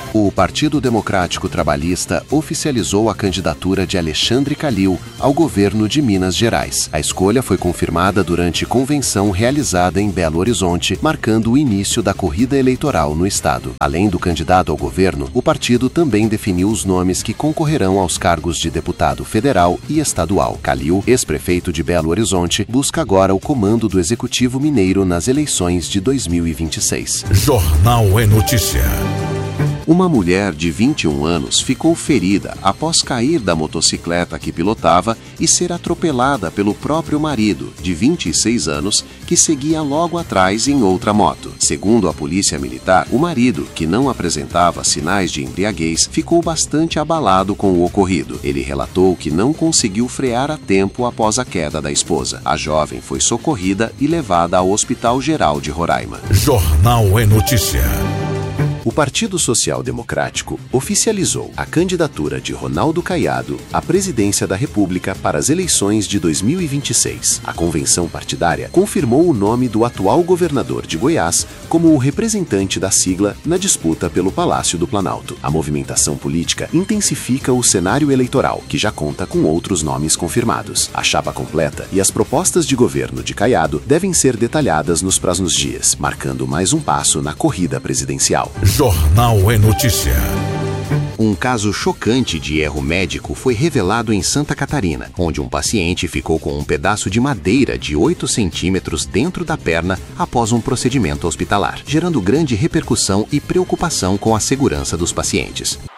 O Partido Democrático Trabalhista oficializou a candidatura de Alexandre Calil ao governo de Minas Gerais. A escolha foi confirmada durante convenção realizada em Belo Horizonte, marcando o início da corrida eleitoral no estado. Além do candidato ao governo, o partido também definiu os nomes que concorrerão aos cargos de deputado federal e estadual. Calil, ex-prefeito de Belo Horizonte, busca agora o comando do Executivo Mineiro nas eleições de 2026. Jornal é Notícia. Uma mulher de 21 anos ficou ferida após cair da motocicleta que pilotava e ser atropelada pelo próprio marido, de 26 anos, que seguia logo atrás em outra moto. Segundo a polícia militar, o marido, que não apresentava sinais de embriaguez, ficou bastante abalado com o ocorrido. Ele relatou que não conseguiu frear a tempo após a queda da esposa. A jovem foi socorrida e levada ao Hospital Geral de Roraima. Jornal é Notícia. O Partido Social Democrático oficializou a candidatura de Ronaldo Caiado à presidência da República para as eleições de 2026. A convenção partidária confirmou o nome do atual governador de Goiás como o representante da sigla na disputa pelo Palácio do Planalto. A movimentação política intensifica o cenário eleitoral, que já conta com outros nomes confirmados. A chapa completa e as propostas de governo de Caiado devem ser detalhadas nos próximos dias, marcando mais um passo na corrida presidencial. Jornal é Notícia. Um caso chocante de erro médico foi revelado em Santa Catarina, onde um paciente ficou com um pedaço de madeira de 8 centímetros dentro da perna após um procedimento hospitalar, gerando grande repercussão e preocupação com a segurança dos pacientes.